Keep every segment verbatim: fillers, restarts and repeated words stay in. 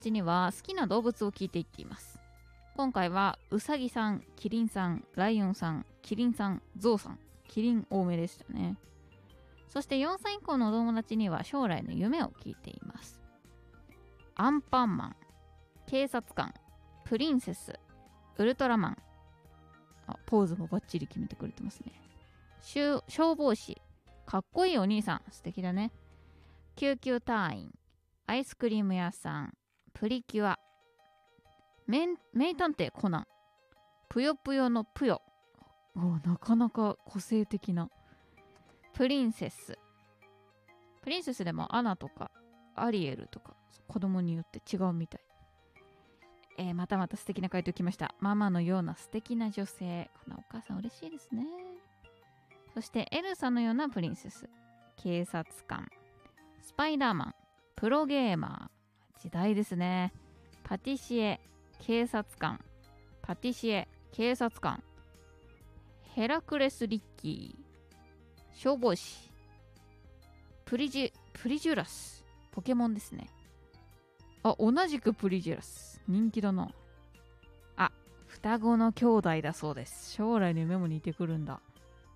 ちには好きな動物を聞いていっています。今回はウサギさん、キリンさん、ライオンさん、キリンさん、ゾウさん。キリン多めでしたね。そしてよんさい以降のお友達には将来の夢を聞いています。アンパンマン、警察官、プリンセス、ウルトラマン。あ、ポーズもバッチリ決めてくれてますね。消防士、かっこいいお兄さん、素敵だね。救急隊員、アイスクリーム屋さん、プリキュア、名探偵コナン、ぷよぷよのぷよ。お、なかなか個性的な。プリンセス。プリンセスでもアナとかアリエルとか子供によって違うみたい。えー、またまた素敵な回答来ました。ママのような素敵な女性。このお母さん嬉しいですね。そしてエルサのようなプリンセス、警察官、スパイダーマン、プロゲーマー。時代ですね。パティシエ、警察官、パティシエ、警察官、ヘラクレス・リッキー、消防士、プリジプリジュラス、ポケモンですね。あ、同じくプリジュラス、人気だな。あ、双子の兄弟だそうです。将来の夢も似てくるんだ。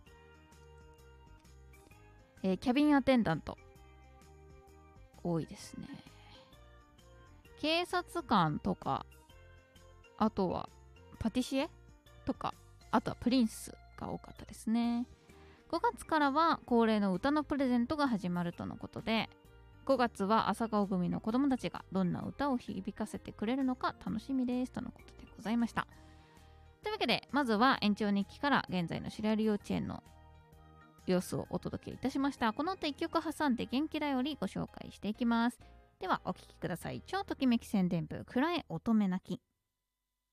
えー、キャビンアテンダント多いですね。警察官とか、あとはパティシエとか、あとはプリンスが多かったですね。ごがつからは恒例の歌のプレゼントが始まるとのことで、ごがつは朝顔組の子供たちがどんな歌を響かせてくれるのか楽しみですとのことでございました。というわけで、まずは延長日記から現在の白百合幼稚園の様子をお届けいたしました。この後いっきょく挟んで元気だよりご紹介していきます。ではお聴きください。超ときめき宣伝部、暗い乙女泣き。